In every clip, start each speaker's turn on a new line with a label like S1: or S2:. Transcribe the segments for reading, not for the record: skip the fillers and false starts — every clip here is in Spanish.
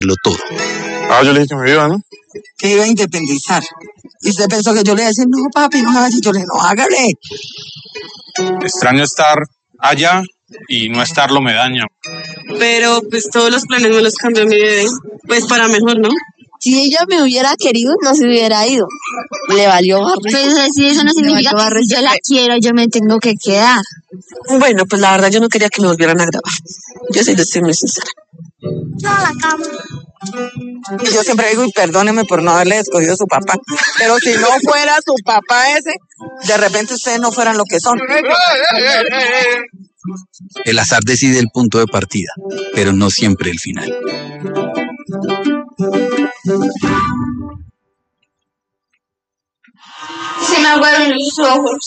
S1: lo todo.
S2: Yo le dije que me iba, ¿no?
S3: Que iba a independizar. Y usted pensó que yo le iba a decir, no, papi, no hagas. Y yo le dije, no, hágale.
S2: Extraño estar allá y no estarlo me daña.
S4: Pero pues todos los planes me los cambió mi bebé. Pues para mejor, ¿no?
S5: Si ella me hubiera querido, no se hubiera ido. Le valió barrer.
S6: Pero si eso no significa que si yo la quiero, yo me tengo que quedar.
S4: Bueno, pues la verdad yo no quería que me volvieran a grabar. Yo sí les soy muy sincera.
S3: Y yo siempre digo, y perdóneme por no haberle escogido a su papá. Pero si no fuera su papá ese, de repente ustedes no fueran lo que son.
S1: El azar decide el punto de partida, pero no siempre el final.
S6: Se me aguaron los ojos.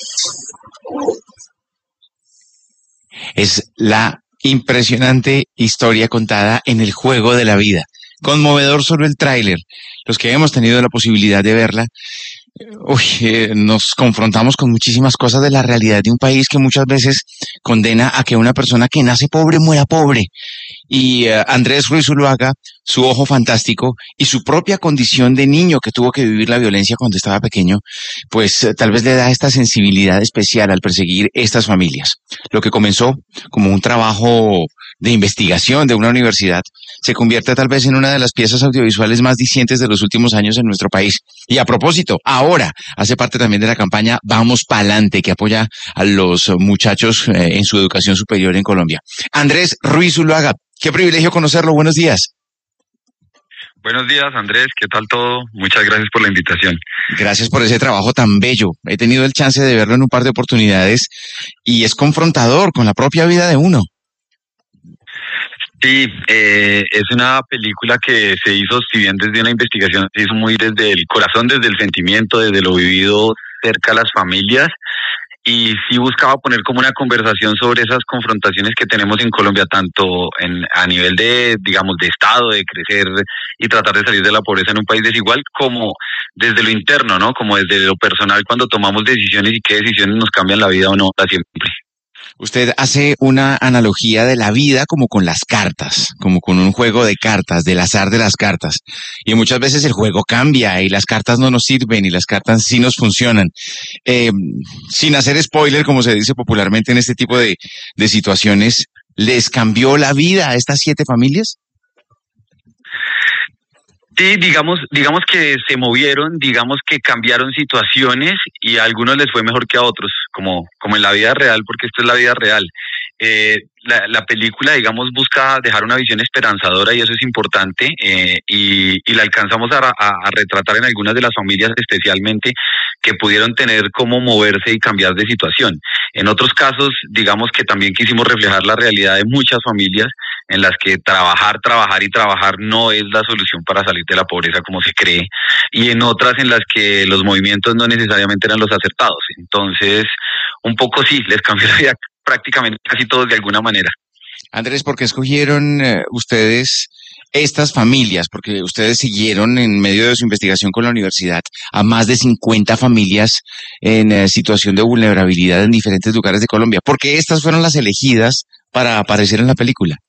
S7: Es la impresionante historia contada en El juego de la vida. Conmovedor solo el tráiler. Los que hemos tenido la posibilidad de verla, nos confrontamos con muchísimas cosas de la realidad de un país que muchas veces condena a que una persona que nace pobre muera pobre. Y Andrés Ruiz Zuluaga, su ojo fantástico y su propia condición de niño que tuvo que vivir la violencia cuando estaba pequeño, pues tal vez le da esta sensibilidad especial al perseguir estas familias. Lo que comenzó como un trabajo de investigación de una universidad se convierte tal vez en una de las piezas audiovisuales más dicientes de los últimos años en nuestro país. Y a propósito, ahora hace parte también de la campaña Vamos Pa'lante, que apoya a los muchachos en su educación superior en Colombia. Andrés Ruiz Zuluaga, qué privilegio conocerlo. Buenos días.
S8: Buenos días, Andrés. ¿Qué tal todo? Muchas gracias por la invitación.
S7: Gracias por ese trabajo tan bello. He tenido el chance de verlo en un par de oportunidades y es confrontador con la propia vida de uno.
S8: Sí, es una película que se hizo, si bien desde una investigación, se hizo muy desde el corazón, desde el sentimiento, desde lo vivido cerca a las familias. Y sí buscaba poner como una conversación sobre esas confrontaciones que tenemos en Colombia, tanto a nivel de, digamos, de Estado, de crecer y tratar de salir de la pobreza en un país desigual, como desde lo interno, ¿no? Como desde lo personal cuando tomamos decisiones y qué decisiones nos cambian la vida o no, siempre.
S7: Usted hace una analogía de la vida como con las cartas, como con un juego de cartas, del azar de las cartas. Y muchas veces el juego cambia y las cartas no nos sirven y las cartas sí nos funcionan. Sin hacer spoiler, como se dice popularmente en este tipo de situaciones, ¿les cambió la vida a estas 7 familias?
S8: Sí, digamos que se movieron, digamos que cambiaron situaciones y a algunos les fue mejor que a otros, como en la vida real, porque esto es la vida real. La película, digamos, busca dejar una visión esperanzadora y eso es importante, y la alcanzamos a retratar en algunas de las familias especialmente que pudieron tener cómo moverse y cambiar de situación. En otros casos, digamos que también quisimos reflejar la realidad de muchas familias en las que trabajar y trabajar no es la solución para salir de la pobreza como se cree, y en otras en las que los movimientos no necesariamente eran los acertados. Entonces, un poco sí, les cambió la vida prácticamente casi todos de alguna manera.
S7: Andrés, ¿por qué escogieron ustedes estas familias? Porque ustedes siguieron en medio de su investigación con la universidad a más de 50 familias en situación de vulnerabilidad en diferentes lugares de Colombia. ¿Por qué estas fueron las elegidas para aparecer en la película?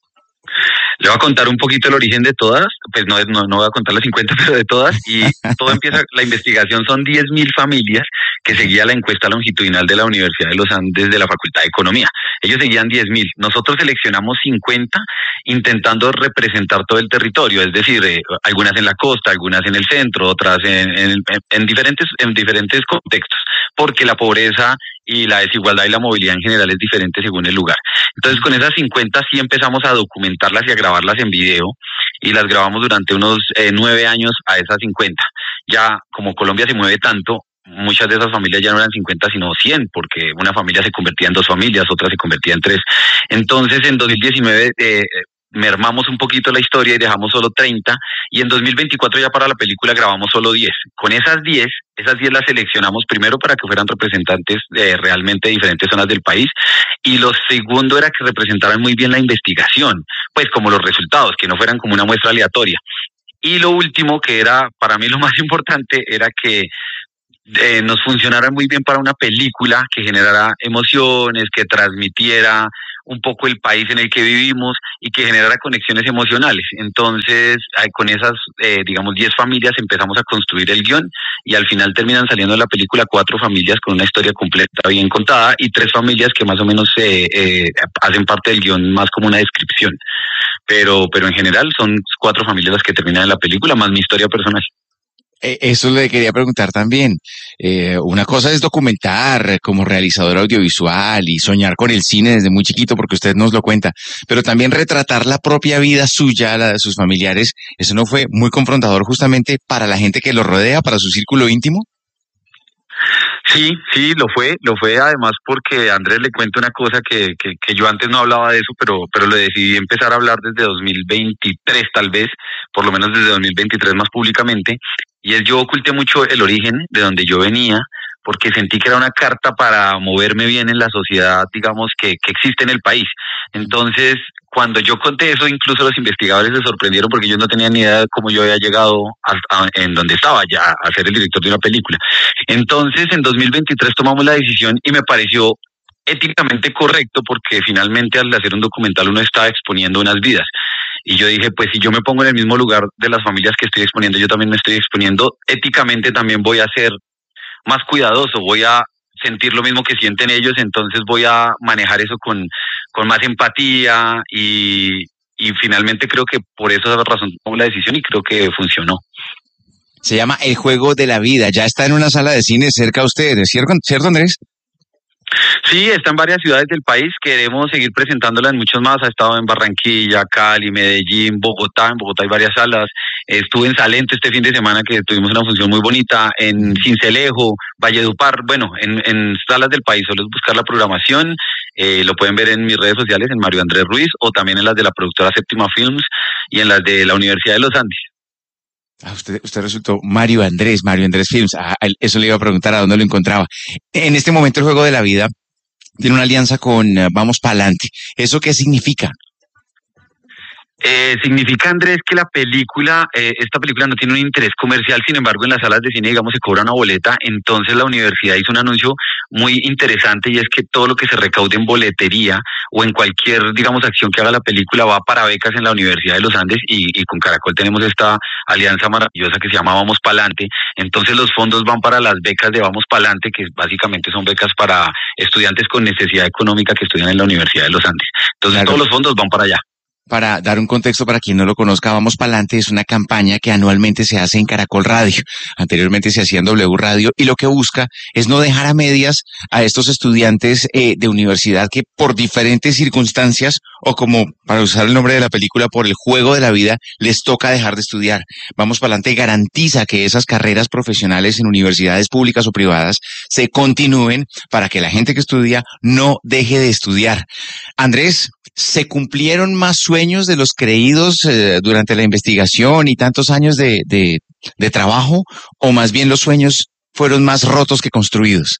S8: Le voy a contar un poquito el origen de todas, pues no voy a contar las 50, pero de todas, y todo empieza, la investigación son 10.000 familias que seguía la encuesta longitudinal de la Universidad de los Andes de la Facultad de Economía. Ellos seguían 10.000, nosotros seleccionamos 50 intentando representar todo el territorio, es decir, algunas en la costa, algunas en el centro, otras en diferentes contextos, porque la pobreza y la desigualdad y la movilidad en general es diferente según el lugar. Entonces, con esas 50 sí empezamos a documentarlas y a grabarlas en video, y las grabamos durante unos 9 años a esas 50. Ya como Colombia se mueve tanto, muchas de esas familias ya no eran 50 sino 100, porque una familia se convertía en 2 familias, otra se convertía en 3. Entonces, en 2019 mermamos un poquito la historia y dejamos solo 30, y en 2024 ya para la película grabamos solo 10. Con esas 10 las seleccionamos primero para que fueran representantes realmente de diferentes zonas del país, y lo segundo era que representaran muy bien la investigación, pues como los resultados, que no fueran como una muestra aleatoria. Y lo último, que era para mí lo más importante, era que nos funcionara muy bien para una película que generara emociones, que transmitiera un poco el país en el que vivimos y que generara conexiones emocionales. Entonces, con esas, digamos, 10 familias empezamos a construir el guión y al final terminan saliendo de la película 4 familias con una historia completa, bien contada, y 3 familias que más o menos hacen parte del guión más como una descripción. Pero en general son 4 familias las que terminan en la película, más mi historia personal.
S7: Eso le quería preguntar también. Una cosa es documentar como realizador audiovisual y soñar con el cine desde muy chiquito, porque usted nos lo cuenta, pero también retratar la propia vida suya, la de sus familiares. ¿Eso no fue muy confrontador justamente para la gente que lo rodea, para su círculo íntimo?
S8: Sí, lo fue además porque Andrés, le cuento una cosa que yo antes no hablaba de eso, pero lo decidí empezar a hablar desde 2023 tal vez, por lo menos desde 2023 más públicamente, y yo oculté mucho el origen de donde yo venía, porque sentí que era una carta para moverme bien en la sociedad, digamos, que existe en el país. Entonces, cuando yo conté eso, incluso los investigadores se sorprendieron porque ellos no tenían ni idea de cómo yo había llegado en donde estaba ya a ser el director de una película. Entonces, en 2023 tomamos la decisión y me pareció éticamente correcto porque finalmente al hacer un documental uno está exponiendo unas vidas. Y yo dije, pues si yo me pongo en el mismo lugar de las familias que estoy exponiendo, yo también me estoy exponiendo, éticamente también voy a ser más cuidadoso, voy a sentir lo mismo que sienten ellos, entonces voy a manejar eso con más empatía y finalmente creo que por esa razón tomé la decisión y creo que funcionó.
S7: Se llama El Juego de la Vida, ya está en una sala de cine cerca a ustedes, ¿cierto, Andrés?
S8: Sí, está en varias ciudades del país, queremos seguir presentándola en muchos más, ha estado en Barranquilla, Cali, Medellín, Bogotá, en Bogotá hay varias salas, estuve en Salento este fin de semana que tuvimos una función muy bonita, en Sincelejo, Valledupar, bueno, en salas del país, solo es buscar la programación, lo pueden ver en mis redes sociales, en Mario Andrés Ruiz, o también en las de la productora Séptima Films y en las de la Universidad de los Andes.
S7: Usted resultó Mario Andrés Films. Eso le iba a preguntar a dónde lo encontraba. En este momento el Juego de la Vida tiene una alianza con Vamos Pa'lante. ¿Eso qué significa?
S8: Significa, Andrés, que esta película no tiene un interés comercial, sin embargo en las salas de cine, digamos, se cobra una boleta, entonces la universidad hizo un anuncio muy interesante y es que todo lo que se recaude en boletería o en cualquier, digamos, acción que haga la película va para becas en la Universidad de los Andes y con Caracol tenemos esta alianza maravillosa que se llama Vamos Pa'lante, entonces los fondos van para las becas de Vamos Pa'lante, que básicamente son becas para estudiantes con necesidad económica que estudian en la Universidad de los Andes, entonces claro. Todos los fondos van para allá.
S7: Para dar un contexto para quien no lo conozca, Vamos Pa'lante es una campaña que anualmente se hace en Caracol Radio. Anteriormente se hacía en W Radio y lo que busca es no dejar a medias a estos estudiantes de universidad que por diferentes circunstancias o como, para usar el nombre de la película, por el juego de la vida, les toca dejar de estudiar. Vamos Pa'lante garantiza que esas carreras profesionales en universidades públicas o privadas se continúen para que la gente que estudia no deje de estudiar. Andrés, ¿se cumplieron más sueños de los creídos durante la investigación y tantos años de trabajo? ¿O más bien los sueños fueron más rotos que construidos?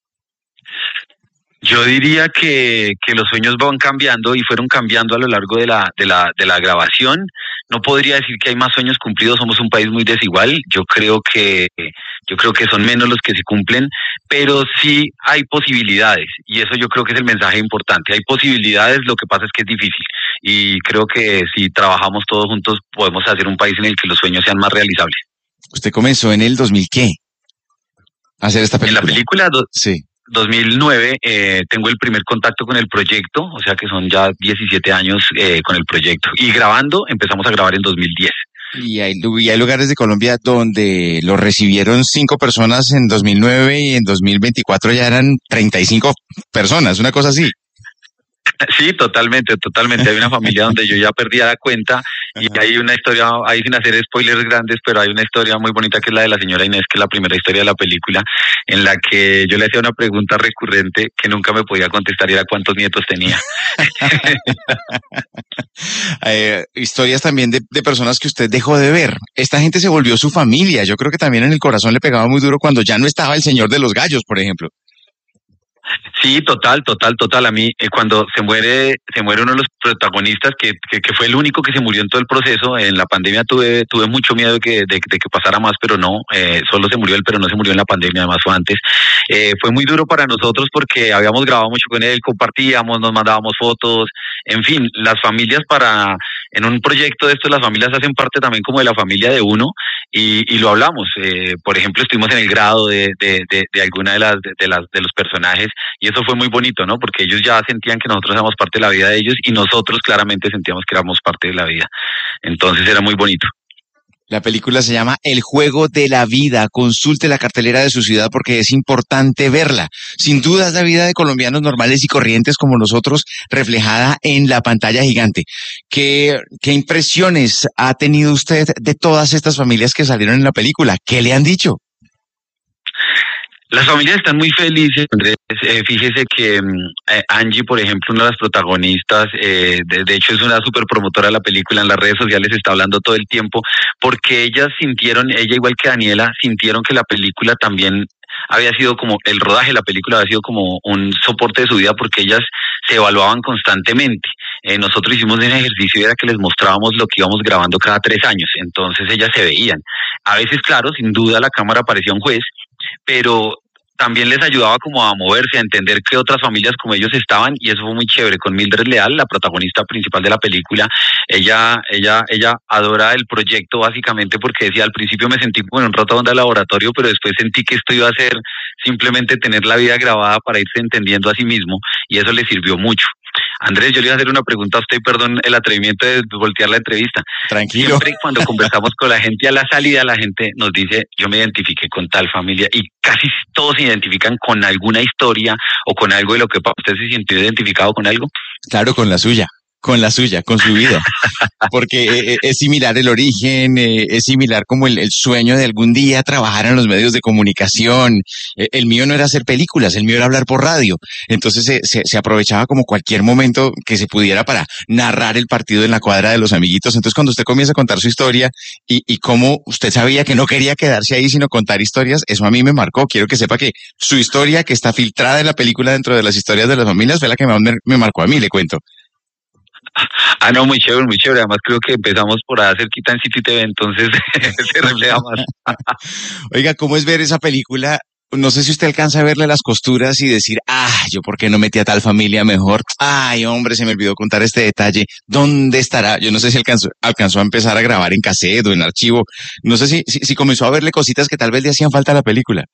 S8: Yo diría que los sueños van cambiando y fueron cambiando a lo largo de la grabación. No podría decir que hay más sueños cumplidos, somos un país muy desigual. Yo creo que son menos los que se cumplen, pero sí hay posibilidades y eso yo creo que es el mensaje importante. Hay posibilidades, lo que pasa es que es difícil y creo que si trabajamos todos juntos podemos hacer un país en el que los sueños sean más realizables.
S7: ¿Usted comenzó en el 2000 qué? ¿A hacer esta película?
S8: En la película,
S7: sí.
S8: 2009, tengo el primer contacto con el proyecto, o sea que son ya 17 años con el proyecto. Y empezamos a grabar en 2010.
S7: Y hay lugares de Colombia donde lo recibieron 5 personas en 2009 y en 2024 ya eran 35 personas, una cosa así.
S8: Sí, totalmente. Hay una familia donde yo ya perdía la cuenta y hay una historia, ahí sin hacer spoilers grandes, pero hay una historia muy bonita que es la de la señora Inés, que es la primera historia de la película, en la que yo le hacía una pregunta recurrente que nunca me podía contestar y era cuántos nietos tenía.
S7: Historias también de personas que usted dejó de ver. Esta gente se volvió su familia. Yo creo que también en el corazón le pegaba muy duro cuando ya no estaba el señor de los gallos, por ejemplo.
S8: Sí, total. A mí, cuando se muere uno de los protagonistas, que fue el único que se murió en todo el proceso, en la pandemia tuve mucho miedo de que pasara más, pero no, solo se murió él, pero no se murió en la pandemia, además fue antes. Fue muy duro para nosotros porque habíamos grabado mucho con él, compartíamos, nos mandábamos fotos, en fin, las familias en un proyecto de esto, las familias hacen parte también como de la familia de uno, y lo hablamos. Por ejemplo, estuvimos en el grado de alguna de los personajes, y eso fue muy bonito, ¿no? Porque ellos ya sentían que nosotros éramos parte de la vida de ellos, y nosotros claramente sentíamos que éramos parte de la vida. Entonces era muy bonito.
S7: La película se llama El juego de la vida. Consulte la cartelera de su ciudad porque es importante verla. Sin duda es la vida de colombianos normales y corrientes como nosotros, reflejada en la pantalla gigante. ¿Qué impresiones ha tenido usted de todas estas familias que salieron en la película? ¿Qué le han dicho?
S8: Las familias están muy felices, Andrés. Fíjese que Angie, por ejemplo, una de las protagonistas, de hecho es una súper promotora de la película, en las redes sociales está hablando todo el tiempo, porque ella igual que Daniela, sintieron que la película también había sido como, el rodaje de la película había sido como un soporte de su vida, porque ellas se evaluaban constantemente. Nosotros hicimos un ejercicio y era que les mostrábamos lo que íbamos grabando cada 3 años, entonces ellas se veían. A veces, claro, sin duda la cámara parecía un juez, pero también les ayudaba como a moverse, a entender que otras familias como ellos estaban, y eso fue muy chévere. Con Mildred Leal, la protagonista principal de la película, ella adora el proyecto básicamente porque decía, al principio me sentí como en un rotondo de laboratorio, pero después sentí que esto iba a ser simplemente tener la vida grabada para irse entendiendo a sí mismo, y eso le sirvió mucho. Andrés, yo le iba a hacer una pregunta a usted, perdón el atrevimiento de voltear la entrevista.
S7: Tranquilo.
S8: Siempre cuando conversamos con la gente a la salida, la gente nos dice, yo me identifiqué con tal familia, y casi todos se identifican con alguna historia o con algo de lo que usted se sintió identificado con algo.
S7: Claro, con la suya, con su vida. Porque es similar el origen, es similar como el sueño de algún día trabajar en los medios de comunicación. El mío no era hacer películas, el mío era hablar por radio. Entonces se aprovechaba como cualquier momento que se pudiera para narrar el partido en la cuadra de los amiguitos. Entonces cuando usted comienza a contar su historia y cómo usted sabía que no quería quedarse ahí sino contar historias, eso a mí me marcó. Quiero que sepa que su historia, que está filtrada en la película dentro de las historias de las familias, fue la que más me marcó a mí, le cuento.
S8: No, muy chévere, muy chévere. Además creo que empezamos por allá cerquita en City TV, entonces se refleja más.
S7: Oiga, ¿cómo es ver esa película? No sé si usted alcanza a verle las costuras y decir, yo por qué no metí a tal familia mejor. Ay, hombre, se me olvidó contar este detalle. ¿Dónde estará? Yo no sé si alcanzó a empezar a grabar en cassette o en archivo. No sé si comenzó a verle cositas que tal vez le hacían falta a la película.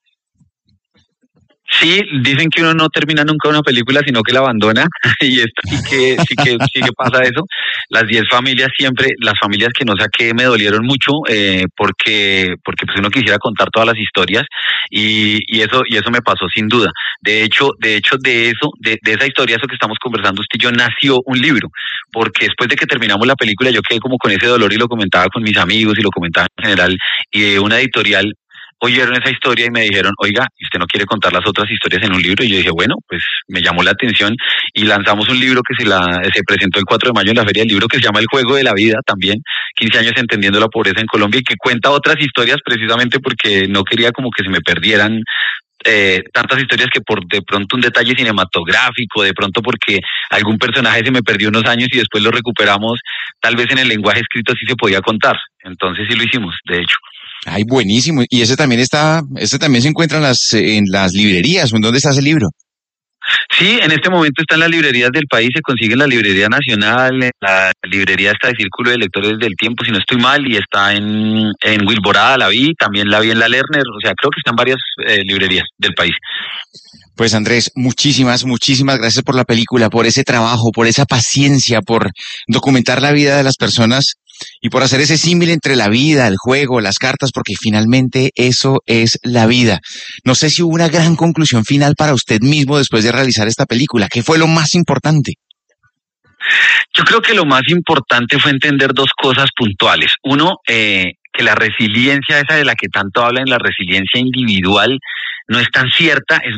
S8: Sí, dicen que uno no termina nunca una película, sino que la abandona, y esto sí que pasa eso. Las 10 familias siempre, las familias que no saqué me dolieron mucho, porque pues uno quisiera contar todas las historias, y eso me pasó sin duda. De hecho de esa historia, eso que estamos conversando usted y yo, nació un libro, porque después de que terminamos la película yo quedé como con ese dolor, y lo comentaba con mis amigos y lo comentaba en general, y de una editorial oyeron esa historia y me dijeron, oiga, ¿usted no quiere contar las otras historias en un libro? Y yo dije, bueno, pues me llamó la atención, y lanzamos un libro que se presentó el 4 de mayo en la Feria del Libro, que se llama El Juego de la Vida también, 15 años entendiendo la pobreza en Colombia, y que cuenta otras historias precisamente porque no quería como que se me perdieran tantas historias, que por de pronto un detalle cinematográfico, de pronto porque algún personaje se me perdió unos años y después lo recuperamos, tal vez en el lenguaje escrito sí se podía contar. Entonces sí lo hicimos, de hecho.
S7: Ay, buenísimo. Y ese también se encuentra en las librerías. ¿En dónde está ese libro?
S8: Sí, en este momento está en las librerías del país, se consigue en la Librería Nacional, en la librería está de Círculo de Lectores del Tiempo, si no estoy mal, y está en Wilborada, también la vi en la Lerner, o sea, creo que están varias librerías del país.
S7: Pues Andrés, muchísimas gracias por la película, por ese trabajo, por esa paciencia, por documentar la vida de las personas y por hacer ese símil entre la vida, el juego, las cartas, porque finalmente eso es la vida. No sé si hubo una gran conclusión final para usted mismo después de realizar esta película. ¿Qué fue lo más importante?
S8: Yo creo que lo más importante fue entender 2 cosas puntuales. Uno, que la resiliencia esa de la que tanto hablan, la resiliencia individual, no es tan cierta, es más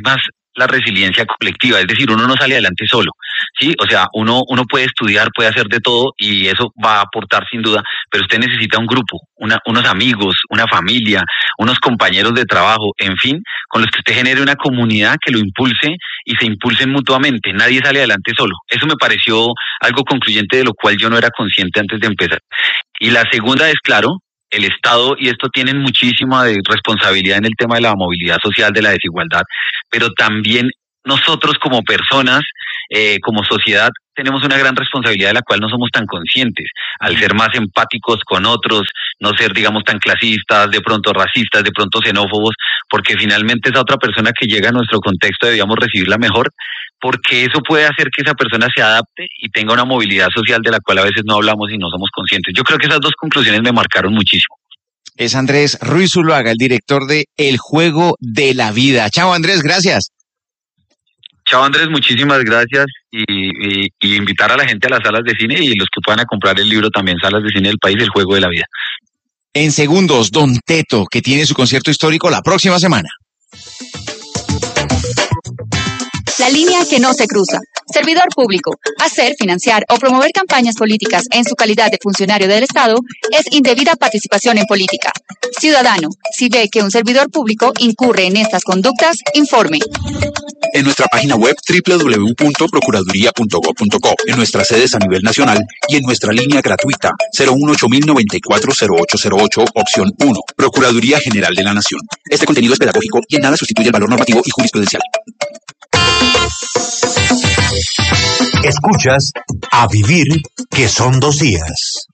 S8: la resiliencia colectiva, es decir, uno no sale adelante solo, ¿sí? O sea, uno puede estudiar, puede hacer de todo y eso va a aportar sin duda, pero usted necesita un grupo, unos amigos, una familia, unos compañeros de trabajo, en fin, con los que usted genere una comunidad que lo impulse y se impulsen mutuamente. Nadie sale adelante solo. Eso me pareció algo concluyente de lo cual yo no era consciente antes de empezar. Y la segunda es, claro, el Estado, y esto tienen muchísima responsabilidad en el tema de la movilidad social, de la desigualdad, pero también nosotros como personas, como sociedad, tenemos una gran responsabilidad de la cual no somos tan conscientes, al ser más empáticos con otros, no ser, digamos, tan clasistas, de pronto racistas, de pronto xenófobos, porque finalmente esa otra persona que llega a nuestro contexto debíamos recibirla mejor, porque eso puede hacer que esa persona se adapte y tenga una movilidad social de la cual a veces no hablamos y no somos conscientes. Yo creo que esas dos conclusiones me marcaron muchísimo.
S7: Es Andrés Ruiz Zuluaga, el director de El Juego de la Vida. Chao, Andrés, gracias.
S8: Chao, Andrés, muchísimas gracias y invitar a la gente a las salas de cine y los que puedan a comprar el libro también, Salas de Cine del País, El Juego de la Vida.
S7: En segundos, Don Teto, que tiene su concierto histórico la próxima semana.
S9: La línea que no se cruza. Servidor público. Hacer, financiar o promover campañas políticas en su calidad de funcionario del Estado es indebida participación en política. Ciudadano, si ve que un servidor público incurre en estas conductas, informe.
S10: En nuestra página web www.procuraduría.gov.co, en nuestras sedes a nivel nacional y en nuestra línea gratuita 018-094-0808, opción 1, Procuraduría General de la Nación. Este contenido es pedagógico y en nada sustituye el valor normativo y jurisprudencial.
S11: Escuchas A Vivir, que son 2 días.